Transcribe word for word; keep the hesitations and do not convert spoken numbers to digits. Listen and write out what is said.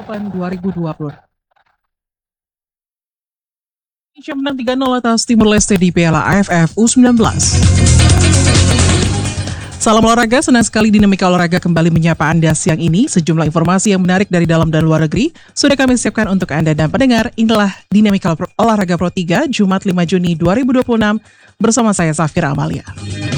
delapan dua ribu dua puluh. Indonesia menang tiga nol atas Timor Leste di Piala A F F U sembilan belas. Salam olahraga, senang sekali Dinamika Olahraga kembali menyapa Anda siang ini. Sejumlah informasi yang menarik dari dalam dan luar negeri sudah kami siapkan untuk Anda dan pendengar. Inilah Dinamika Olahraga Pro tiga, Jumat lima Juni dua ribu dua puluh enam, bersama saya Safira Amalia.